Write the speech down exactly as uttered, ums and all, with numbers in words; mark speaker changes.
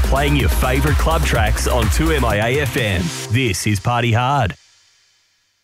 Speaker 1: playing your favourite club tracks on two M I A F M. This is Party Hard.